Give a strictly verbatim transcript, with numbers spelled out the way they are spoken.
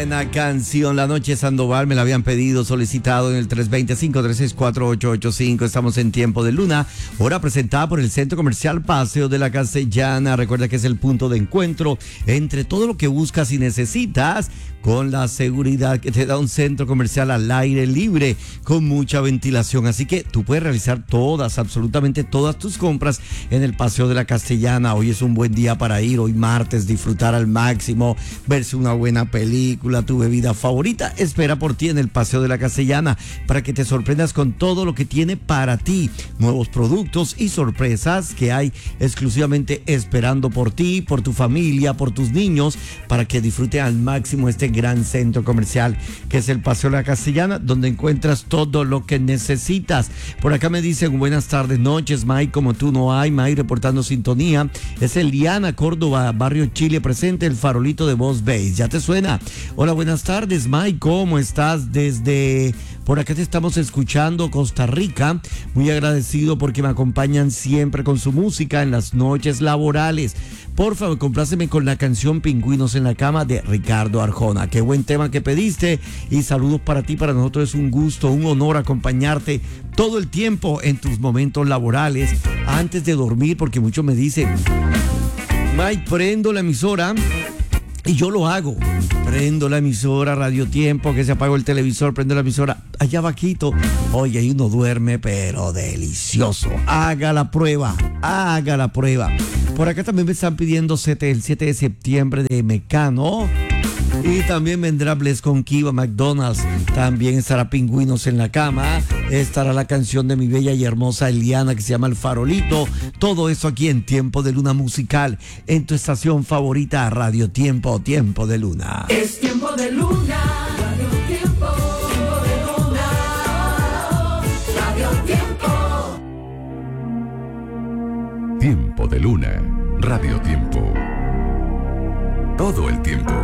buena canción. La Noche Sandoval me la habían pedido, solicitado en el tres dos cero, cinco tres seis, cuatro ocho ocho cinco. Estamos en Tiempo de Luna, hora presentada por el Centro Comercial Paseo de la Castellana. Recuerda que es el punto de encuentro entre todo lo que buscas y necesitas, con la seguridad que te da un centro comercial al aire libre, con mucha ventilación. Así que tú puedes realizar todas, absolutamente todas tus compras en el Paseo de la Castellana. Hoy es un buen día para ir, hoy martes, disfrutar al máximo, verse una buena película, tu bebida favorita espera por ti en el Paseo de la Castellana, para que te sorprendas con todo lo que tiene para ti, nuevos productos y sorpresas que hay exclusivamente esperando por ti, por tu familia, por tus niños, para que disfruten al máximo este gran centro comercial que es el Paseo de la Castellana, donde encuentras todo lo que necesitas. Por acá me dicen buenas tardes, noches, Mike, como tú no hay. Mike reportando sintonía. Es Eliana Córdoba, Barrio Chile, presente el farolito de Voz Base. ¿Ya te suena? Hola, buenas tardes, Mike, ¿cómo estás? Desde por acá te estamos escuchando, Costa Rica. Muy agradecido porque me acompañan siempre con su música en las noches laborales. Por favor, compláceme con la canción Pingüinos en la Cama de Ricardo Arjona. Qué buen tema que pediste, y saludos para ti. Para nosotros es un gusto, un honor acompañarte todo el tiempo en tus momentos laborales, antes de dormir, porque muchos me dicen, Mike, prendo la emisora. Y yo lo hago, prendo la emisora Radio Tiempo, que se apagó el televisor, prendo la emisora, allá bajito, oye, ahí uno duerme, pero delicioso. Haga la prueba, haga la prueba. Por acá también me están pidiendo el siete de septiembre de Mecano. Y también vendrá Bless con Kiva McDonald's. También estará Pingüinos en la Cama. Estará la canción de mi bella y hermosa Eliana, que se llama El Farolito. Todo eso aquí en Tiempo de Luna Musical, en tu estación favorita, Radio Tiempo, Tiempo de Luna. Es Tiempo de Luna, Radio Tiempo, Tiempo de Luna, Radio Tiempo. Tiempo de Luna, Radio Tiempo. Todo el tiempo.